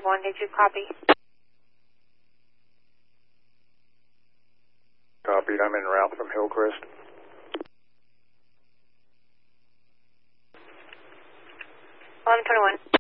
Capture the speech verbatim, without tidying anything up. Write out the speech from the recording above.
one, did you copy? Copied. I'm en route from Hillcrest. eleven twenty-one.